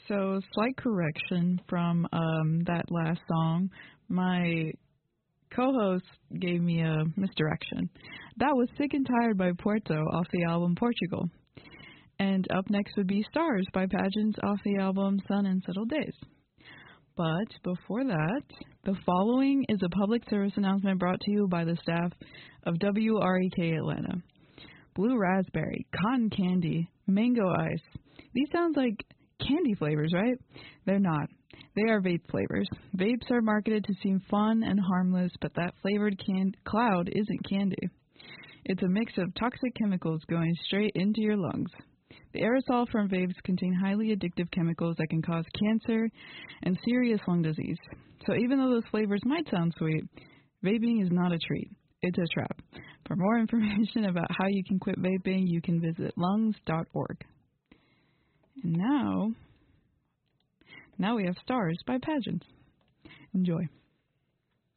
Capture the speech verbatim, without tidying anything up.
So, slight correction from um, that last song. My co-host gave me a misdirection. That was Sick and Tired by Porto off the album Portugal. And up next would be Stars by Pageants off the album Sun and Settled Days. But before that, the following is a public service announcement brought to you by the staff of W R E K Atlanta. Blue raspberry, cotton candy, mango ice. These sound like candy flavors, right? They're not. They are vape flavors. Vapes are marketed to seem fun and harmless, but that flavored can- cloud isn't candy. It's a mix of toxic chemicals going straight into your lungs. The aerosol from vapes contain highly addictive chemicals that can cause cancer and serious lung disease. So even though those flavors might sound sweet, vaping is not a treat. It's a trap. For more information about how you can quit vaping, you can visit lungs dot org. And now, now we have Stars by Pageants. Enjoy.